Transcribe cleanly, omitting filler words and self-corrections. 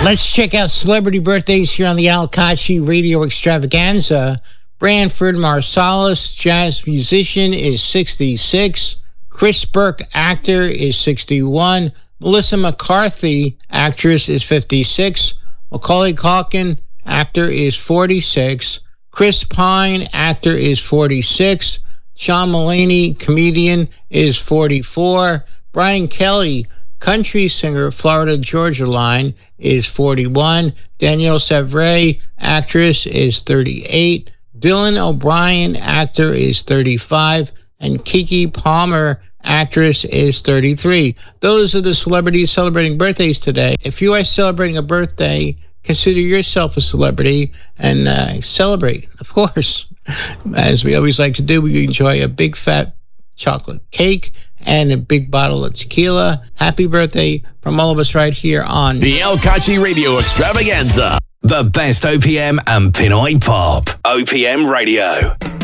Let's check out celebrity birthdays here on the Al Kachi Radio Extravaganza. Branford Marsalis, jazz musician, is 66. Chris Burke, actor, is 61. Melissa McCarthy, actress, is 56. Macaulay Culkin, actor, is 46. Chris Pine, actor, is 46. John Mulaney, comedian, is 44. Brian Kelly, country singer, Florida Georgia Line, is 41. Danielle Savray, actress, is 38. Dylan O'Brien, actor, is 35. And Keke Palmer, actress, is 33. Those are the celebrities celebrating birthdays today. If you are celebrating a birthday, consider yourself a celebrity and celebrate, of course. As we always like to do, we enjoy a big fat chocolate cake and a big bottle of tequila. Happy birthday from all of us right here on the Al Kachi Radio Extravaganza. The best OPM and Pinoy pop. OPM Radio.